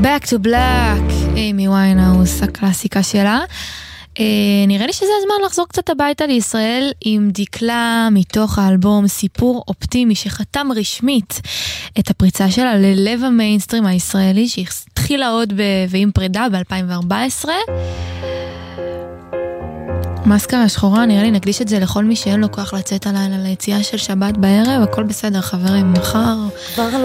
Back to Black, אימי ויינהאוס, הקלאסיקה שלה. נראה לי שזה הזמן לחזור קצת הביתה לישראל עם דקלה מתוך האלבום סיפור אופטימי שחתם רשמית את הפריצה שלה ללב המיינסטרים הישראלי שהתחילה עוד ועם פרידה ב-2014. מסקרה שחורה, נראה לי נקדיש את זה לכל מי שאין לו כוח לצאת הלילה ליציאה של שבת בערב. הכל בסדר חברים, מחר